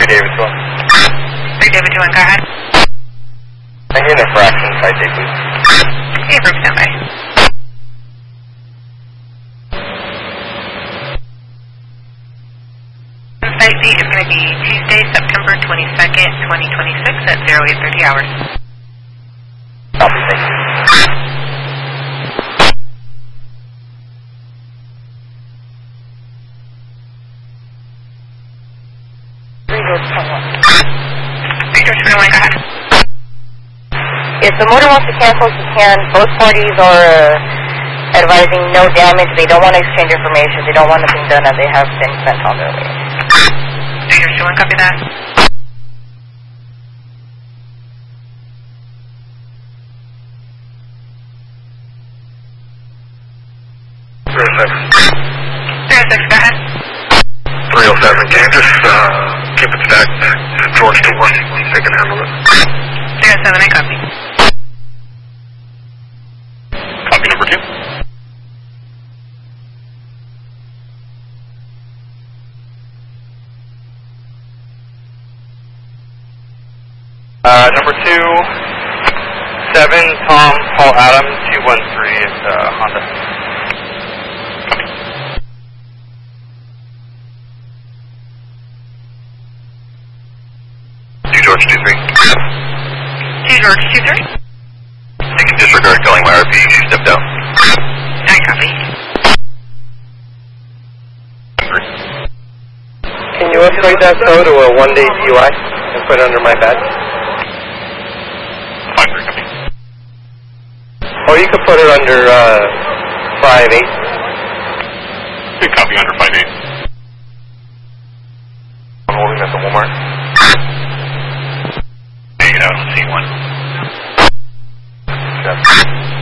David 12. 3 David 21, go ahead. I hear the fraction, 5 J, please. Okay, group standby. Site date is going to be Tuesday, September 22nd, 2026 at 0830 hours. Copy, thank you. If the motor wants to cancel, she can. Both parties are advising no damage. They don't want to exchange information. They don't want anything done, and they have been sent on their way. Ranger 21, copy that. Go ahead. 307, can you just keep it stacked? George to 1, they can handle it. 307, I copy. Copy number 2. Number 2, 7, Tom, Paul Adam, 213 is Honda. Copy. George 23. George 23. You can disregard calling my RP, she stepped out. I copy. Can you escalate that code to a 1-day DUI and put it under my badge? 5-3, copy. Or you could put it under 5-8. Good copy under 5-8. I'm holding at the Walmart. Hey, C1. Yes.